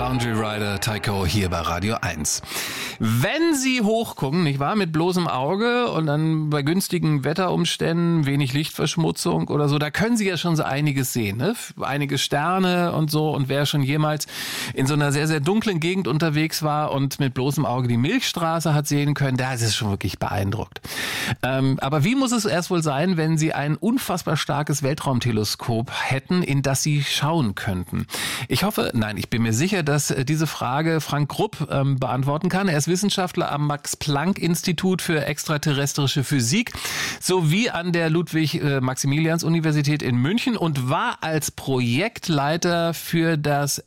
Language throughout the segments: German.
Boundary Rider Tycho hier bei Radio 1. Wenn Sie hochgucken, nicht wahr, mit bloßem Auge und dann bei günstigen Wetterumständen, wenig Lichtverschmutzung oder so, da können Sie ja schon so einiges sehen, ne? Einige Sterne und so. Und wer schon jemals in so einer sehr, sehr dunklen Gegend unterwegs war und mit bloßem Auge die Milchstraße hat sehen können, da ist es schon wirklich beeindruckt. Aber wie muss es erst wohl sein, wenn Sie ein unfassbar starkes Weltraumteleskop hätten, in das Sie schauen könnten? Ich bin mir sicher, dass diese Frage Frank Grupp beantworten kann. Er ist Wissenschaftler am Max-Planck-Institut für extraterrestrische Physik sowie an der Ludwig-Maximilians-Universität in München und war als Projektleiter für das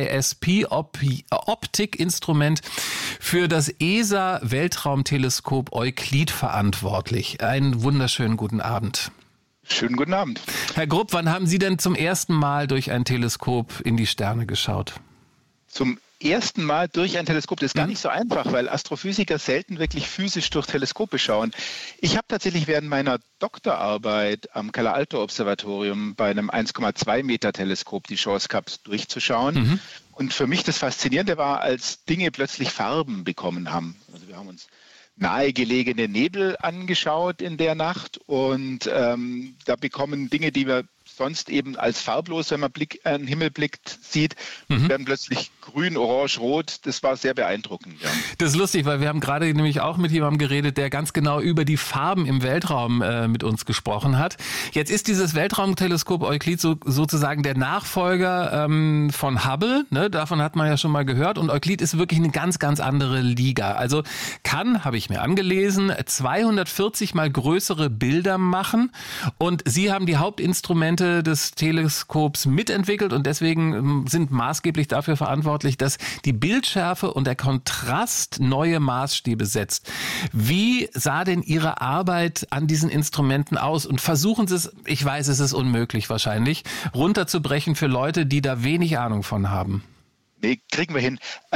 NISP-Optikinstrument für das ESA-Weltraumteleskop Euklid verantwortlich. Einen wunderschönen guten Abend. Schönen guten Abend. Herr Grupp, wann haben Sie denn zum ersten Mal durch ein Teleskop in die Sterne geschaut? Zum ersten Mal durch ein Teleskop, das ist gar nicht so einfach, weil Astrophysiker selten wirklich physisch durch Teleskope schauen. Ich habe tatsächlich während meiner Doktorarbeit am Calar-Alto-Observatorium bei einem 1,2 Meter Teleskop die Chance gehabt, durchzuschauen. Mhm. Und für mich das Faszinierende war, als Dinge plötzlich Farben bekommen haben. Also wir haben uns nahegelegene Nebel angeschaut in der Nacht und da bekommen Dinge, die wir sonst eben als farblos, wenn man an den Himmel blickt, sieht, werden plötzlich grün, orange, rot. Das war sehr beeindruckend. Ja. Das ist lustig, weil wir haben gerade nämlich auch mit jemandem geredet, der ganz genau über die Farben im Weltraum mit uns gesprochen hat. Jetzt ist dieses Weltraumteleskop Euklid sozusagen der Nachfolger von Hubble. Ne? Davon hat man ja schon mal gehört. Und Euklid ist wirklich eine ganz, ganz andere Liga. Also habe ich mir angelesen, 240 mal größere Bilder machen. Und Sie haben die Hauptinstrumente des Teleskops mitentwickelt und deswegen sind maßgeblich dafür verantwortlich, dass die Bildschärfe und der Kontrast neue Maßstäbe setzt. Wie sah denn Ihre Arbeit an diesen Instrumenten aus? Und versuchen Sie es, ich weiß, es ist unmöglich wahrscheinlich, runterzubrechen für Leute, die da wenig Ahnung von haben. Nee, kriegen wir hin.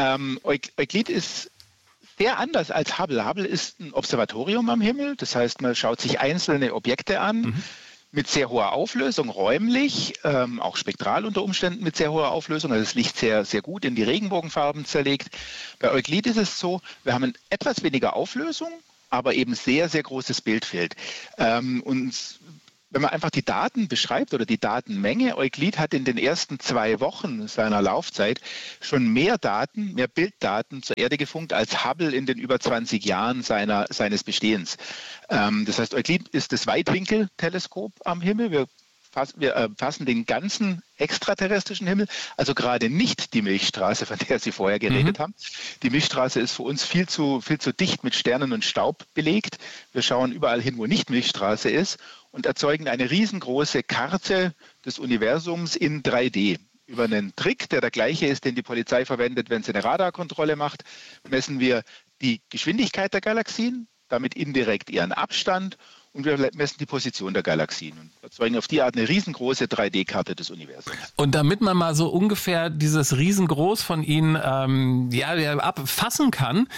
Euklid ist sehr anders als Hubble. Hubble ist ein Observatorium am Himmel, das heißt, man schaut sich einzelne Objekte an, mit sehr hoher Auflösung, räumlich, auch spektral unter Umständen mit sehr hoher Auflösung, also das Licht sehr, sehr gut in die Regenbogenfarben zerlegt. Bei Euklid ist es so, wir haben etwas weniger Auflösung, aber eben sehr, sehr großes Bildfeld. Und wenn man einfach die Daten beschreibt oder die Datenmenge, Euklid hat in den ersten 2 Wochen seiner Laufzeit schon mehr Bilddaten zur Erde gefunkt als Hubble in den über 20 Jahren seines Bestehens. Das heißt, Euklid ist das Weitwinkelteleskop am Himmel. Wir fassen den ganzen extraterrestrischen Himmel, also gerade nicht die Milchstraße, von der Sie vorher geredet haben. Die Milchstraße ist für uns viel zu dicht mit Sternen und Staub belegt. Wir schauen überall hin, wo nicht Milchstraße ist und erzeugen eine riesengroße Karte des Universums in 3D. Über einen Trick, der gleiche ist, den die Polizei verwendet, wenn sie eine Radarkontrolle macht, messen wir die Geschwindigkeit der Galaxien, damit indirekt ihren Abstand, und wir messen die Position der Galaxien und erzeugen auf die Art eine riesengroße 3D-Karte des Universums. Und damit man mal so ungefähr dieses Riesengroß von Ihnen abfassen kann,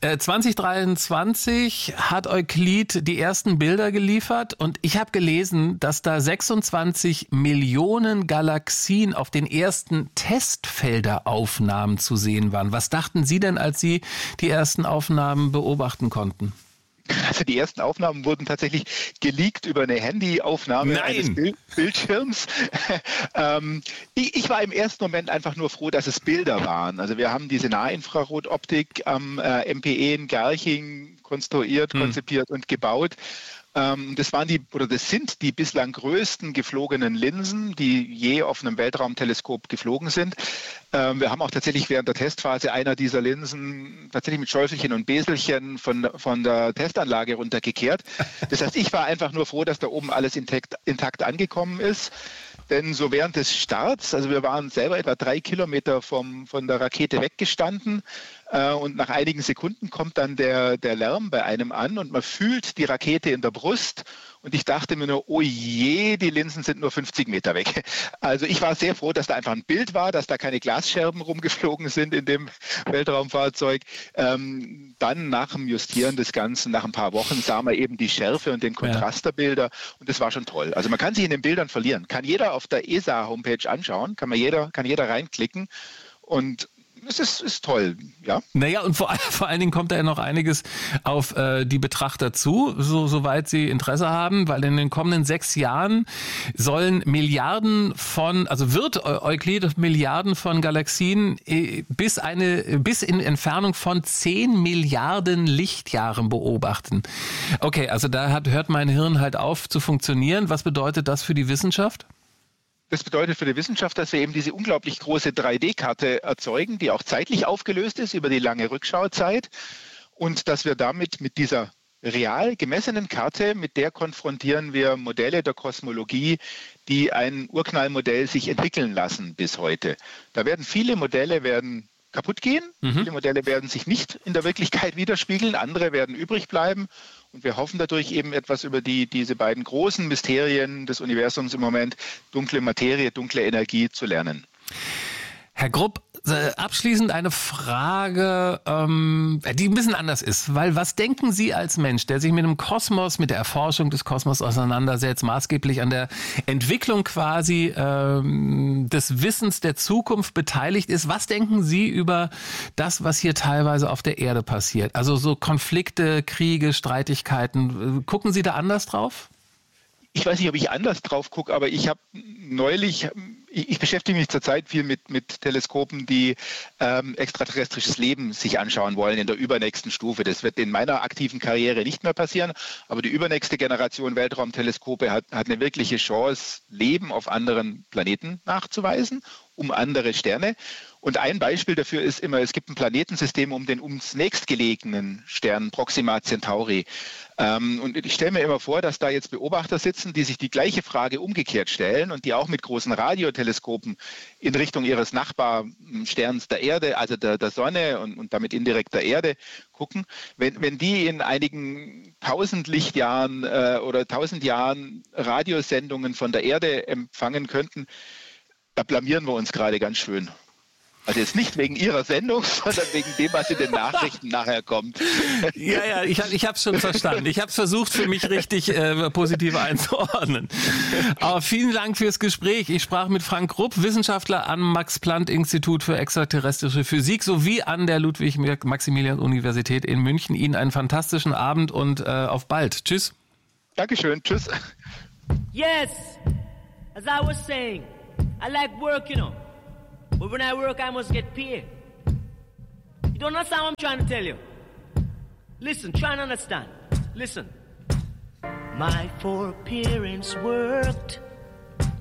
2023 hat Euklid die ersten Bilder geliefert und ich habe gelesen, dass da 26 Millionen Galaxien auf den ersten Testfelderaufnahmen zu sehen waren. Was dachten Sie denn, als Sie die ersten Aufnahmen beobachten konnten? Also die ersten Aufnahmen wurden tatsächlich geleakt über eine Handyaufnahme eines Bildschirms. Ich war im ersten Moment einfach nur froh, dass es Bilder waren. Also wir haben diese Nahinfrarotoptik am MPE in Garching konstruiert, konzipiert und gebaut. Das sind die bislang größten geflogenen Linsen, die je auf einem Weltraumteleskop geflogen sind. Wir haben auch tatsächlich während der Testphase einer dieser Linsen tatsächlich mit Schäufelchen und Beselchen von der Testanlage runtergekehrt. Das heißt, ich war einfach nur froh, dass da oben alles intakt angekommen ist. Denn so während des Starts, also wir waren selber etwa 3 Kilometer von der Rakete weggestanden und nach einigen Sekunden kommt dann der Lärm bei einem an und man fühlt die Rakete in der Brust und ich dachte mir nur, oh je, die Linsen sind nur 50 Meter weg. Also ich war sehr froh, dass da einfach ein Bild war, dass da keine Glasscherben rumgeflogen sind in dem Weltraumfahrzeug. Dann nach dem Justieren des Ganzen, nach ein paar Wochen, sah man eben die Schärfe und den Kontrast der Bilder und das war schon toll. Also man kann sich in den Bildern verlieren. Kann jeder auf der ESA-Homepage anschauen, kann jeder reinklicken und das ist toll, ja. Naja, und vor allen Dingen kommt da ja noch einiges auf die Betrachter zu, soweit sie Interesse haben, weil in den kommenden 6 Jahren sollen wird Euklid Milliarden von Galaxien bis in Entfernung von 10 Milliarden Lichtjahren beobachten. Okay, also da hört mein Hirn halt auf zu funktionieren. Was bedeutet das für die Wissenschaft? Das bedeutet für die Wissenschaft, dass wir eben diese unglaublich große 3D-Karte erzeugen, die auch zeitlich aufgelöst ist über die lange Rückschauzeit und dass wir damit mit dieser real gemessenen Karte, mit der konfrontieren wir Modelle der Kosmologie, die ein Urknallmodell sich entwickeln lassen bis heute. Da werden viele Modelle kaputt gehen, viele Modelle werden sich nicht in der Wirklichkeit widerspiegeln, andere werden übrig bleiben. Und wir hoffen dadurch eben etwas über diese beiden großen Mysterien des Universums im Moment, dunkle Materie, dunkle Energie, zu lernen. Herr Grupp, abschließend eine Frage, die ein bisschen anders ist. Weil was denken Sie als Mensch, der sich mit dem Kosmos, mit der Erforschung des Kosmos auseinandersetzt, maßgeblich an der Entwicklung quasi des Wissens der Zukunft beteiligt ist, was denken Sie über das, was hier teilweise auf der Erde passiert? Also so Konflikte, Kriege, Streitigkeiten. Gucken Sie da anders drauf? Ich weiß nicht, ob ich anders drauf gucke, aber ich beschäftige mich zurzeit viel mit Teleskopen, die extraterrestrisches Leben sich anschauen wollen in der übernächsten Stufe. Das wird in meiner aktiven Karriere nicht mehr passieren, aber die übernächste Generation Weltraumteleskope hat eine wirkliche Chance, Leben auf anderen Planeten nachzuweisen, um andere Sterne. Und ein Beispiel dafür ist immer, es gibt ein Planetensystem um den uns nächstgelegenen Stern Proxima Centauri. Und ich stelle mir immer vor, dass da jetzt Beobachter sitzen, die sich die gleiche Frage umgekehrt stellen und die auch mit großen Radioteleskopen in Richtung ihres Nachbarsterns der Erde, also der Sonne und damit indirekt der Erde, gucken. Wenn die in einigen 1000 Lichtjahren oder 1000 Jahren Radiosendungen von der Erde empfangen könnten, da blamieren wir uns gerade ganz schön. Also jetzt nicht wegen Ihrer Sendung, sondern wegen dem, was in den Nachrichten nachher kommt. Ja, ich habe es schon verstanden. Ich habe es versucht, für mich richtig positiv einzuordnen. Aber vielen Dank fürs Gespräch. Ich sprach mit Frank Grupp, Wissenschaftler am Max-Planck-Institut für extraterrestrische Physik sowie an der Ludwig-Maximilians-Universität in München. Ihnen einen fantastischen Abend und auf bald. Tschüss. Dankeschön. Tschüss. Yes, as I was saying, I like work, But when I work, I must get paid. You don't understand what I'm trying to tell you? Listen, try and understand. Listen. My 4 parents worked